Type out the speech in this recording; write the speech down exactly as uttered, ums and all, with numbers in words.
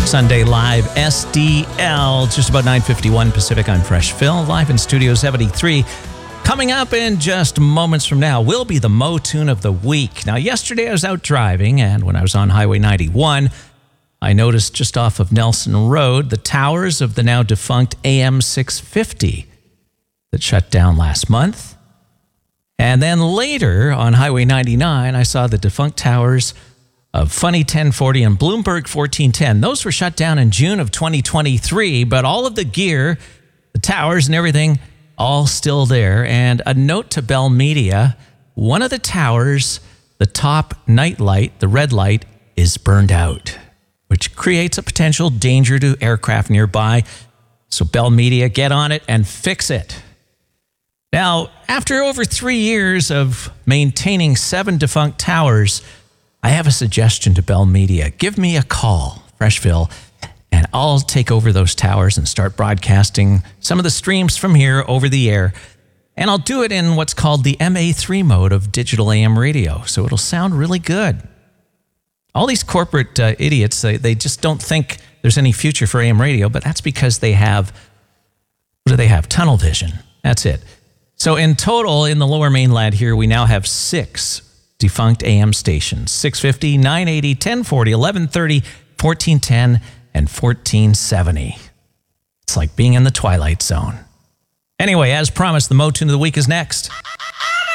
Sunday Live S D L, just about nine fifty-one Pacific. I'm Fresh Phil, live in Studio seventy-three. Coming up in just moments from now will be the Mo Tune of the Week. Now, yesterday I was out driving, and when I was on Highway ninety-one, I noticed just off of Nelson Road the towers of the now defunct A M six fifty that shut down last month. And then later on Highway ninety-nine, I saw the defunct towers of Funny ten forty and Bloomberg fourteen ten. Those were shut down in June of twenty twenty-three, but all of the gear, the towers and everything, all still there. And a note to Bell Media, one of the towers, the top night light, the red light, is burned out, which creates a potential danger to aircraft nearby. So Bell Media, get on it and fix it. Now, after over three years of maintaining seven defunct towers, I have a suggestion to Bell Media. Give me a call, Freshville, and I'll take over those towers and start broadcasting some of the streams from here over the air. And I'll do it in what's called the M A three mode of digital A M radio, so it'll sound really good. All these corporate uh, idiots, they, they just don't think there's any future for A M radio, but that's because they have, what do they have? Tunnel vision. That's it. So in total, in the Lower Mainland here, we now have six defunct A M stations: six fifty, nine eighty, ten forty, eleven thirty, fourteen ten, and fourteen seventy. It's like being in the Twilight Zone. Anyway, as promised, the Mo Tune of the Week is next.